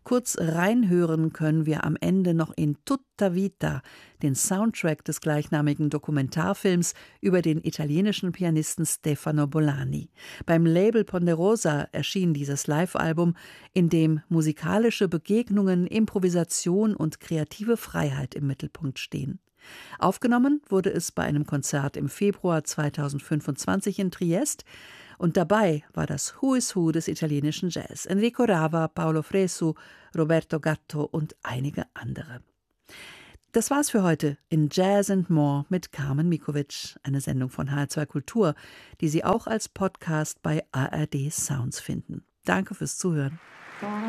Kurz reinhören können wir am Ende noch in Tutta Vita, den Soundtrack des gleichnamigen Dokumentarfilms über den italienischen Pianisten Stefano Bollani. Beim Label Ponderosa erschien dieses Live-Album, in dem musikalische Begegnungen, Improvisation und kreative Freiheit im Mittelpunkt stehen. Aufgenommen wurde es bei einem Konzert im Februar 2025 in Triest. Und dabei war das Who is Who des italienischen Jazz: Enrico Rava, Paolo Fresu, Roberto Gatto und einige andere. Das war's für heute in Jazz and More mit Carmen Mikovic, eine Sendung von HR2 Kultur, die Sie auch als Podcast bei ARD Sounds finden. Danke fürs Zuhören.